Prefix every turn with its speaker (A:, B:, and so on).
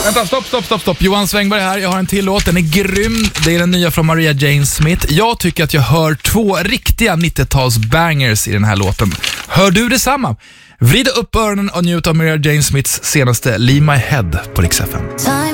A: Vänta, stopp. Johan Svängberg här. Jag har en till låt. Den är grym. Det är den nya från Maria Jane Smith. Jag tycker att jag hör 2 riktiga 90-tals bangers i den här låten. Hör du detsamma? Vrida upp öronen och njut av Maria Jane Smiths senaste Leave My Head på Rix FM.